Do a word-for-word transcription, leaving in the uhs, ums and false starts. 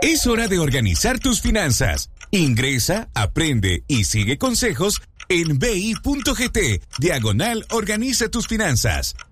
Es hora de organizar tus finanzas. Ingresa, aprende y sigue consejos en bi punto gt, diagonal Organiza tus finanzas.